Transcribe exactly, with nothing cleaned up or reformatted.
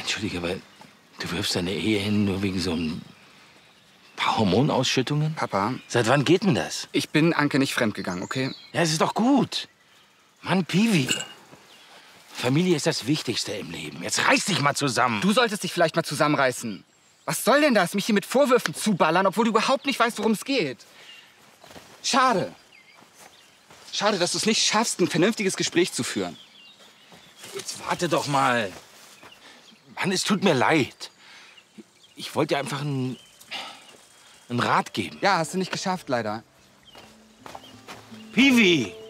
Entschuldige, aber du wirfst deine Ehe hin nur wegen so ein paar Hormonausschüttungen? Papa. Seit wann geht denn das? Ich bin Anke nicht fremdgegangen, okay? Ja, es ist doch gut. Mann, Piwi. Familie ist das Wichtigste im Leben. Jetzt reiß dich mal zusammen. Du solltest dich vielleicht mal zusammenreißen. Was soll denn das, mich hier mit Vorwürfen zuballern, obwohl du überhaupt nicht weißt, worum es geht? Schade. Schade, dass du es nicht schaffst, ein vernünftiges Gespräch zu führen. Jetzt warte doch mal. Mann, es tut mir leid. Ich wollte dir einfach einen, einen Rat geben. Ja, hast du nicht geschafft, leider. Piwi!